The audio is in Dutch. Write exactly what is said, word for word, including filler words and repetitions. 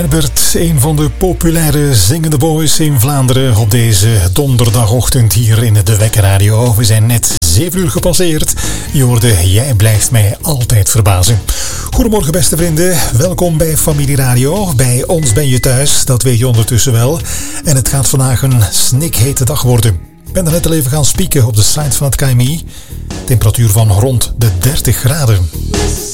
Herbert, een van de populaire zingende boys in Vlaanderen op deze donderdagochtend hier in de Wekker Radio. We zijn net zeven uur gepasseerd. Je hoorde, jij blijft mij altijd verbazen. Goedemorgen beste vrienden, welkom bij Familie Radio. Bij ons ben je thuis, dat weet je ondertussen wel. En het gaat vandaag een snikhete dag worden. Ik ben er net al even gaan spieken op de site van het K M I. Temperatuur van rond de dertig graden.